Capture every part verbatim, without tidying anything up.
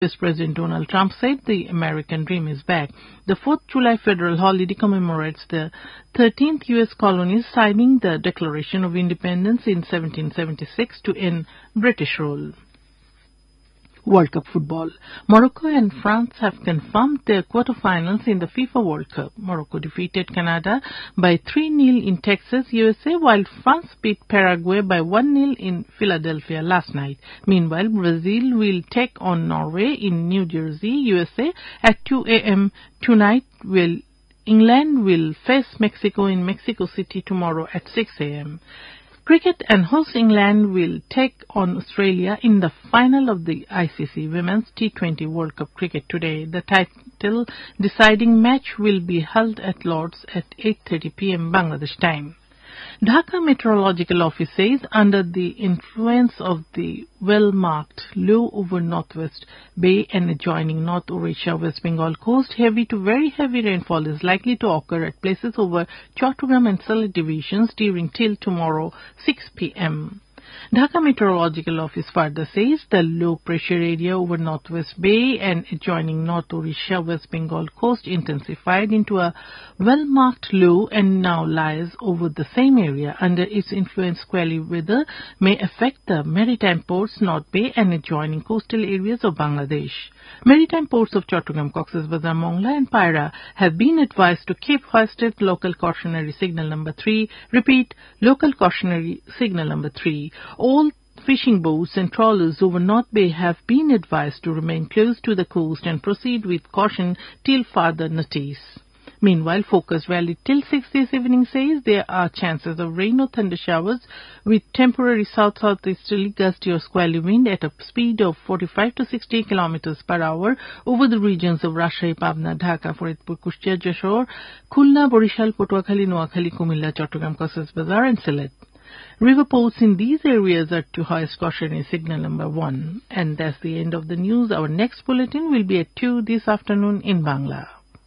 U S President Donald Trump said the American dream is back. The fourth of July federal holiday commemorates the thirteenth U S colonies signing the Declaration of Independence in seventeen seventy-six to end British rule. World Cup football. Morocco and France have confirmed their quarterfinals in the FIFA World Cup. Morocco defeated Canada by three nil in Texas, U S A, while France beat Paraguay by one nil in Philadelphia last night. Meanwhile, Brazil will take on Norway in New Jersey, U S A at two a m tonight, while England will face Mexico in Mexico City tomorrow at six a m Cricket and host England will take on Australia in the final of the I C C Women's T twenty World Cup cricket today. The title deciding match will be held at Lord's at eight thirty p m Bangladesh time. Dhaka Meteorological Office says under the influence of the well-marked low over Northwest Bay and adjoining North Odisha West Bengal coast, heavy to very heavy rainfall is likely to occur at places over Chattogram and Sylhet divisions during till tomorrow six p m Dhaka Meteorological Office further says the low pressure area over Northwest Bay and adjoining North Odisha West Bengal coast intensified into a well-marked low and now lies over the same area. Under its influence, squally weather may affect the maritime ports North Bay and adjoining coastal areas of Bangladesh. Maritime ports of Chattogram, Cox's Bazar, Mongla and Paira have been advised to keep hoisted local cautionary signal number three. Repeat, local cautionary signal number three. All fishing boats and trawlers over North Bay have been advised to remain close to the coast and proceed with caution till further notice. Meanwhile, Focus Valley till six this evening says there are chances of rain or thunder showers with temporary south-southeasterly gusty or squally wind at a speed of forty-five to sixty kilometers per hour over the regions of Rajshahi, Pabna, Dhaka, Faridpur, Kushtia, Jashore, Khulna, Borishal, Patuakhali, Noakhali, Kumilla, Chattogram, Cox's Bazar and Sylhet. River ports in these areas are to hoist cautionary signal number one. And that's the end of the news. Our next bulletin will be at two this afternoon in Bangla.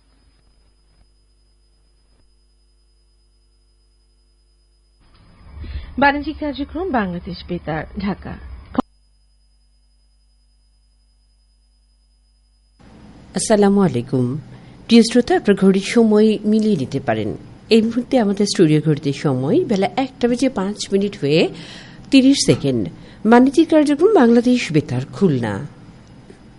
বাণিজ্যিক কার্যক্রম বাংলাদেশ বেতার ঢাকা। আসসালামু আলাইকুম প্রিয় শ্রোতা, আপনার ঘড়ির সময় মিলিয়ে নিতে পারেন। এই মুহূর্তে আমাদের স্টুডিও ঘড়িতে সময় বেলা একটা বেজে পাঁচ মিনিট হয়ে তিরিশ সেকেন্ড। বাণিজ্যিক কার্যক্রম বাংলাদেশ বেতার খুলনা।